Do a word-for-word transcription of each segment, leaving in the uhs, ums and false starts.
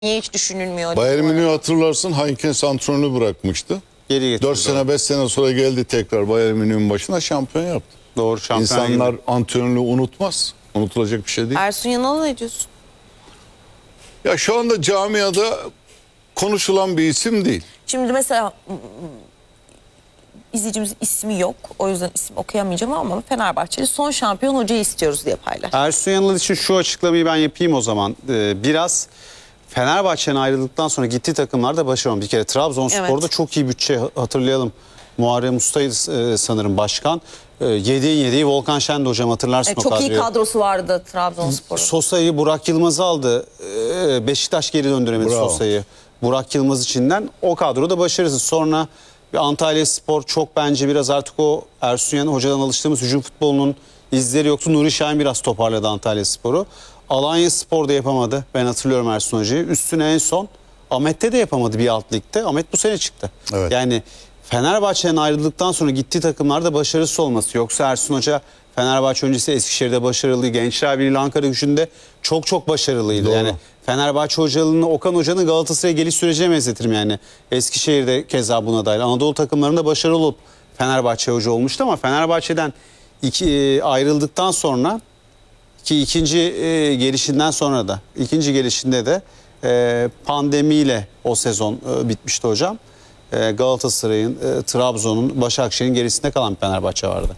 Niye hiç düşünülmüyor? Bayern Münih'i hatırlarsın, Heinkes antrenörü bırakmıştı. Geri getirdi. dört sene beş sene sonra geldi tekrar Bayern Münih'in başına, şampiyon yaptı. Doğru, şampiyon. İnsanlar gibi. antrenörlüğü unutmaz. Unutulacak bir şey değil. Ersun Yanal'a ne diyorsun? Ya şu anda camiada konuşulan bir isim değil. Şimdi mesela izleyicimizin ismi yok. O yüzden isim okuyamayacağım ama Fenerbahçeli son şampiyon hocayı istiyoruz diye paylaş. Ersun Yanal için şu açıklamayı ben yapayım o zaman. Ee, biraz Fenerbahçe'nin ayrıldıktan sonra gittiği takımlarda başarılı. Bir kere Trabzonspor'da evet. çok iyi bütçe, hatırlayalım. Muharrem Usta'ydı e, sanırım başkan. E, yediğin yediği Volkan Şen de hocam, hatırlarsın e, o çok kadroyu. iyi kadrosu vardı Trabzonspor'un. Sosa'yı, Burak Yılmaz'ı aldı. E, Beşiktaş geri döndüremedi Sosa'yı. Burak Yılmaz içinden o kadroda başarısız. Sonra bir Antalyaspor çok bence biraz artık o Ersun Yanal hocadan alıştığımız hücum futbolunun izleri yoktu. Nuri Şahin biraz toparladı Antalyaspor'u. Alanyaspor'da yapamadı. Ben hatırlıyorum Ersun Hoca'yı. Üstüne en son Ahmet'te de yapamadı bir alt ligde. Ahmet bu sene çıktı. Evet. Yani Fenerbahçe'nin ayrıldıktan sonra gittiği takımlarda başarısız olması. Yoksa Ersun Hoca Fenerbahçe öncesi Eskişehir'de başarılıydı. Gençler Birliği Ankara Gücü'nde çok çok başarılıydı. Doğru. Yani Fenerbahçe hocalığını Okan Hoca'nın Galatasaray'a geliş sürecine benzetirim yani. Eskişehir'de keza buna dahil. Anadolu takımlarında başarılı olup Fenerbahçe hoca olmuştu ama Fenerbahçe'den iki, e, ayrıldıktan sonra ki ikinci e, gelişinden sonra da ikinci gelişinde de e, pandemiyle o sezon e, bitmişti hocam. E, Galatasaray'ın, e, Trabzon'un, Başakşehir'in gerisinde kalan Fenerbahçe vardı.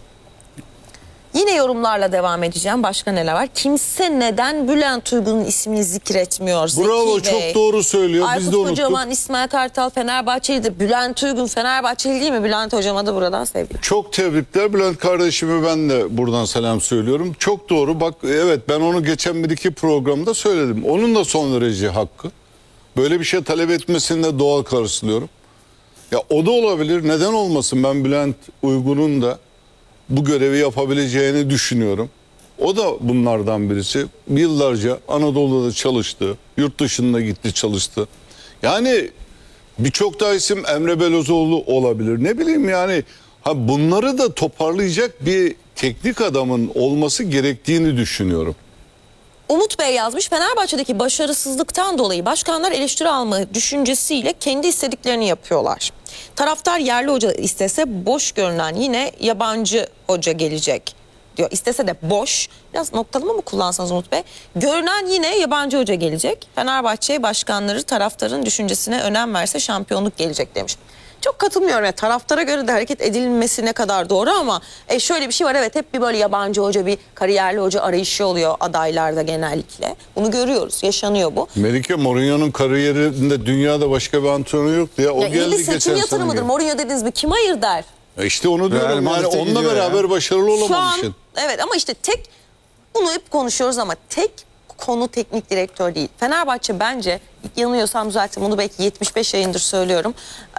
Yine yorumlarla devam edeceğim. Başka neler var? Kimse neden Bülent Uygun'un ismini zikretmiyor? Bravo, Zeki Bey, çok doğru söylüyor. Biz de Aykut unuttuk. Kocaman, İsmail Kartal Fenerbahçeli'dir. Bülent Uygun Fenerbahçeli değil mi? Bülent Hocam'a da buradan sevgiler. Çok tebrikler. Bülent kardeşime ben de buradan selam söylüyorum. Çok doğru. Bak evet, ben onu geçen bir iki programda söyledim. Onun da son derece hakkı. Böyle bir şey talep etmesini de doğal karşılıyorum. Ya o da olabilir. Neden olmasın? Ben Bülent Uygun'un da bu görevi yapabileceğini düşünüyorum. O da bunlardan birisi. Yıllarca Anadolu'da çalıştı. Yurt dışında gitti, çalıştı. Yani birçok da isim, Emre Belözoğlu olabilir. Ne bileyim yani. Ha, bunları da toparlayacak bir teknik adamın olması gerektiğini düşünüyorum. Umut Bey yazmış, Fenerbahçe'deki başarısızlıktan dolayı başkanlar eleştiri alma düşüncesiyle kendi istediklerini yapıyorlar. Taraftar yerli hoca istese boş görünen yine yabancı hoca gelecek diyor. İstese de boş, biraz noktalama mı kullansanız Umut Bey? Görünen yine yabancı hoca gelecek. Fenerbahçe başkanları taraftarın düşüncesine önem verse şampiyonluk gelecek demiş. Çok katılmıyorum. Yani taraftara göre de hareket edilmesi ne kadar doğru ama e, şöyle bir şey var. Evet, hep bir böyle yabancı hoca, bir kariyerli hoca arayışı oluyor adaylarda genellikle. Bunu görüyoruz. Yaşanıyor bu. Melike, Mourinho'nun kariyerinde dünyada başka bir antrenör yok diye o Ya geldi iyi bir geçen seçim sene. yatırımıdır. Mourinho dediğiniz bir kim hayır der. E işte onu diyorum. Real Yani Madrid'e onunla gidiyor beraber ya. başarılı Şu an olamamışsın. evet ama işte tek bunu hep konuşuyoruz ama tek konu teknik direktör değil. Fenerbahçe bence, yanılıyorsam düzeltin, bunu belki yetmiş beş yayındır söylüyorum.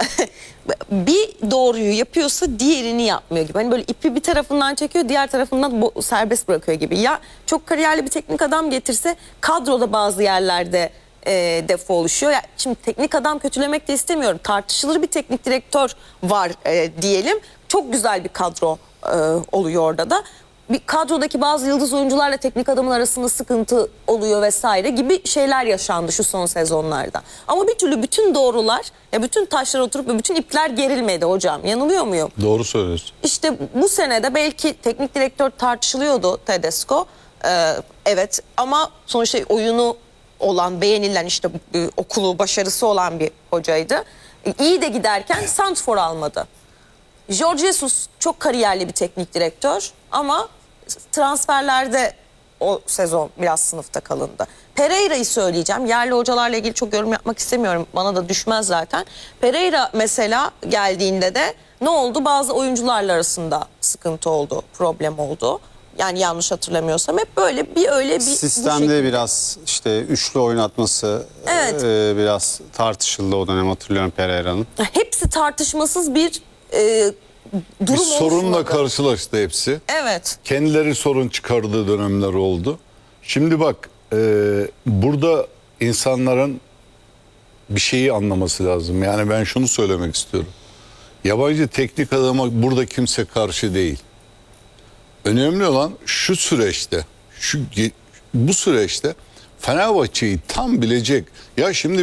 Bir doğruyu yapıyorsa diğerini yapmıyor gibi. Hani böyle ipi bir tarafından çekiyor, diğer tarafından serbest bırakıyor gibi. Ya çok kariyerli bir teknik adam getirse kadroda bazı yerlerde e, defo oluşuyor. Ya şimdi teknik adam kötülemek de istemiyorum. Tartışılır bir teknik direktör var e, diyelim. Çok güzel bir kadro e, oluyor orada da. Bir kadrodaki bazı yıldız oyuncularla teknik adamın arasında sıkıntı oluyor vesaire gibi şeyler yaşandı şu son sezonlarda. Ama bir türlü bütün doğrular, ya bütün taşlar oturup ve bütün ipler gerilmedi hocam. Yanılıyor muyum? Doğru söylüyorsun. İşte bu senede belki teknik direktör tartışılıyordu, Tedesco. Ee, evet ama sonuçta oyunu olan, beğenilen, işte e, okulu, başarısı olan bir hocaydı. E, iyi de giderken Santrfor almadı. Jorge Jesus çok kariyerli bir teknik direktör ama transferlerde o sezon biraz sınıfta kalındı. Pereira'yı söyleyeceğim. Yerli hocalarla ilgili çok yorum yapmak istemiyorum. Bana da düşmez zaten. Pereira mesela geldiğinde de ne oldu? Bazı oyuncularla arasında sıkıntı oldu, problem oldu. Yani yanlış hatırlamıyorsam hep böyle bir öyle bir... Sistemde biraz işte üçlü oynatması Evet. e, biraz tartışıldı o dönem, hatırlıyorum Pereira'nın. Hepsi tartışmasız bir e, durum Bir sorunla oluşmadı. karşılaştı hepsi. Evet. Kendileri sorun çıkardığı dönemler oldu. Şimdi bak, e, burada insanların bir şeyi anlaması lazım. Yani ben şunu söylemek istiyorum. Yabancı teknik adama burada kimse karşı değil. Önemli olan şu süreçte, şu bu süreçte Fenerbahçe'yi tam bilecek. Ya şimdi